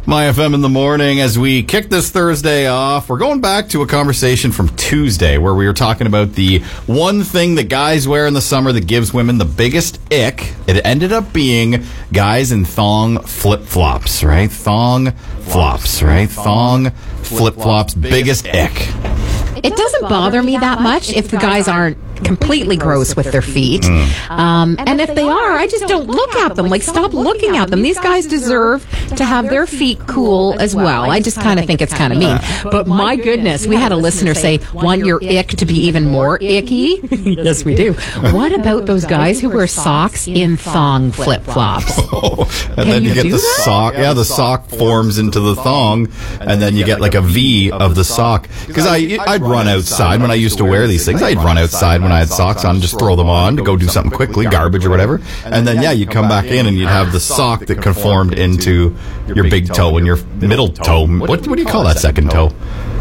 My FM in the morning. As we kick this Thursday off, we're going back to a conversation from Tuesday where we were talking about the one thing that guys wear in the summer that gives women the biggest ick. It ended up being guys in thong flip-flops, right? Thong flops, right? Thong flip-flops, biggest ick. It doesn't bother me that much if the guys aren't completely gross with their feet. And if they are, I just don't look at them. Like, stop looking at them. These guys deserve to have their feet cool as well. I just kind of think it's kind of mean. But my goodness, we had a listener say, want your ick to be even more icky? Yes, we do. What about those guys who wear socks in thong flip-flops? And then you get the sock. Yeah, the sock forms into the thong, and then you get like a V of the sock. Because I'd run outside when I used to wear these things. I'd run outside when I had socks on, just throw them on to go do something quickly, garbage or whatever. And then, yeah, you'd come back in and you'd have the sock that conformed into your big toe and your middle toe. What do you call that second toe?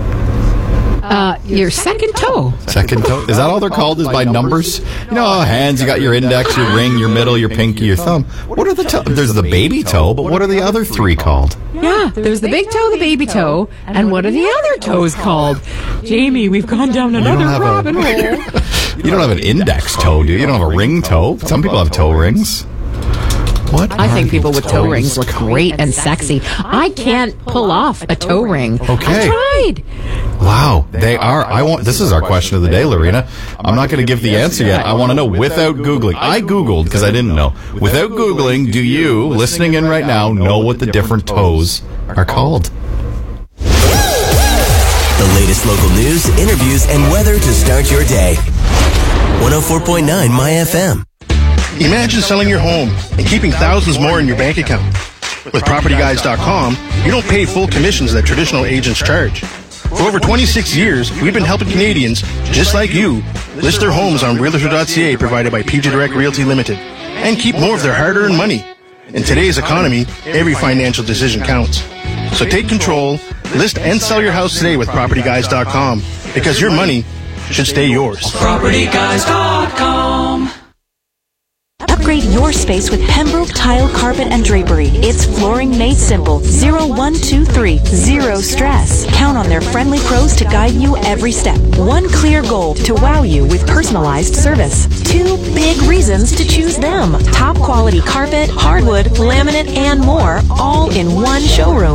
Your second toe. Second toe? Is that all they're called? Is by numbers? You know, hands, you got your index, your ring, your middle, your pinky, your thumb. What are the there's the baby toe, but what are the other three called? Yeah, there's the big toe, the baby toe, and what are the other toes called? Jamie, we've gone down another rabbit hole. You don't have an index toe, do you? You don't have a ring toe. Some people have toe rings. What? I think people with toe rings look great and sexy. I can't pull off a toe ring. Okay. I tried. Wow, they are. This is our question of the day, Lorena. I'm not going to give the answer yet. I want to know without Googling. I Googled because I didn't know. Without Googling, do you, listening in right now, know what the different toes are called? The latest local news, interviews, and weather to start your day. 104.9 My FM. Imagine selling your home and keeping thousands more in your bank account. With PropertyGuys.com, you don't pay full commissions that traditional agents charge. For over 26 years, we've been helping Canadians, just like you, list their homes on Realtor.ca provided by PG Direct Realty Limited, and keep more of their hard-earned money. In today's economy, every financial decision counts. So take control, list and sell your house today with PropertyGuys.com, because your money should stay yours. PropertyGuys.com. Upgrade your space with Pembroke Tile, Carpet, and Drapery. It's flooring made simple. 0123. Zero stress. Count on their friendly pros to guide you every step. One clear goal: to wow you with personalized service. Two big reasons to choose them: top quality carpet, hardwood, laminate, and more, all in one showroom.